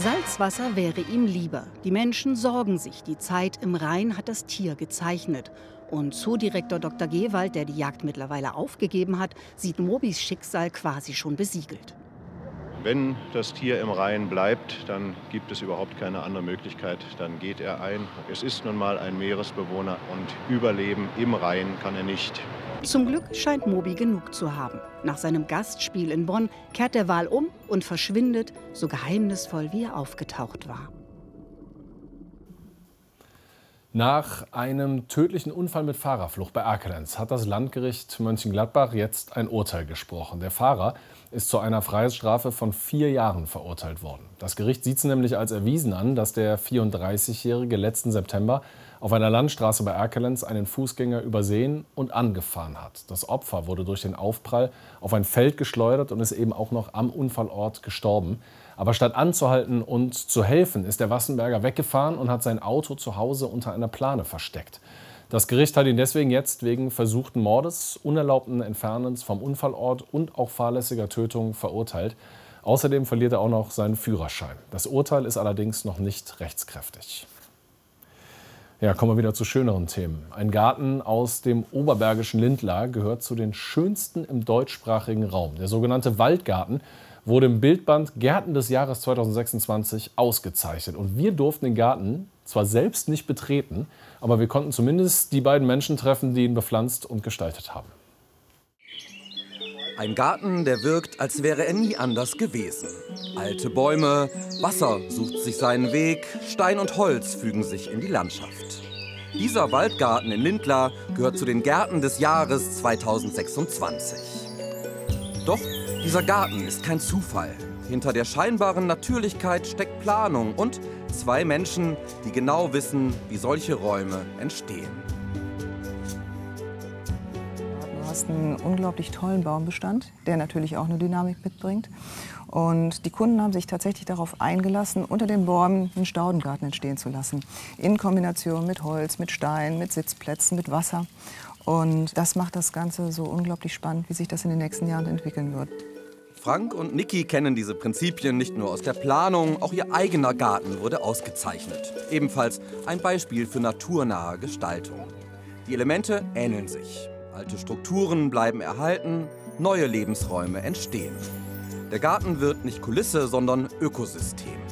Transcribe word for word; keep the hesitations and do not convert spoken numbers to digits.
Salzwasser wäre ihm lieber. Die Menschen sorgen sich. Die Zeit im Rhein hat das Tier gezeichnet. Und Zoodirektor Doktor Gewald, der die Jagd mittlerweile aufgegeben hat, sieht Mobis Schicksal quasi schon besiegelt. Wenn das Tier im Rhein bleibt, dann gibt es überhaupt keine andere Möglichkeit. Dann geht er ein. Es ist nun mal ein Meeresbewohner und überleben im Rhein kann er nicht. Zum Glück scheint Mobi genug zu haben. Nach seinem Gastspiel in Bonn kehrt der Wal um und verschwindet, so geheimnisvoll wie er aufgetaucht war. Nach einem tödlichen Unfall mit Fahrerflucht bei Erkelenz hat das Landgericht Mönchengladbach jetzt ein Urteil gesprochen. Der Fahrer ist zu einer Freiheitsstrafe von vier Jahren verurteilt worden. Das Gericht sieht es nämlich als erwiesen an, dass der vierunddreißigjährige letzten September auf einer Landstraße bei Erkelenz einen Fußgänger übersehen und angefahren hat. Das Opfer wurde durch den Aufprall auf ein Feld geschleudert und ist eben auch noch am Unfallort gestorben. Aber statt anzuhalten und zu helfen, ist der Wassenberger weggefahren und hat sein Auto zu Hause unter einer Plane versteckt. Das Gericht hat ihn deswegen jetzt wegen versuchten Mordes, unerlaubten Entfernens vom Unfallort und auch fahrlässiger Tötung verurteilt. Außerdem verliert er auch noch seinen Führerschein. Das Urteil ist allerdings noch nicht rechtskräftig. Ja, kommen wir wieder zu schöneren Themen. Ein Garten aus dem oberbergischen Lindlar gehört zu den schönsten im deutschsprachigen Raum. Der sogenannte Waldgarten wurde im Bildband Gärten des Jahres zweitausendsechsundzwanzig ausgezeichnet. Und wir durften den Garten zwar selbst nicht betreten, aber wir konnten zumindest die beiden Menschen treffen, die ihn bepflanzt und gestaltet haben. Ein Garten, der wirkt, als wäre er nie anders gewesen. Alte Bäume, Wasser sucht sich seinen Weg, Stein und Holz fügen sich in die Landschaft. Dieser Waldgarten in Lindlar gehört zu den Gärten des Jahres zweitausendsechsundzwanzig. Doch dieser Garten ist kein Zufall. Hinter der scheinbaren Natürlichkeit steckt Planung und zwei Menschen, die genau wissen, wie solche Räume entstehen. Du hast einen unglaublich tollen Baumbestand, der natürlich auch eine Dynamik mitbringt. Und die Kunden haben sich tatsächlich darauf eingelassen, unter den Bäumen einen Staudengarten entstehen zu lassen. In Kombination mit Holz, mit Stein, mit Sitzplätzen, mit Wasser. Und das macht das Ganze so unglaublich spannend, wie sich das in den nächsten Jahren entwickeln wird. Frank und Niki kennen diese Prinzipien nicht nur aus der Planung, auch ihr eigener Garten wurde ausgezeichnet. Ebenfalls ein Beispiel für naturnahe Gestaltung. Die Elemente ähneln sich. Alte Strukturen bleiben erhalten, neue Lebensräume entstehen. Der Garten wird nicht Kulisse, sondern Ökosystem.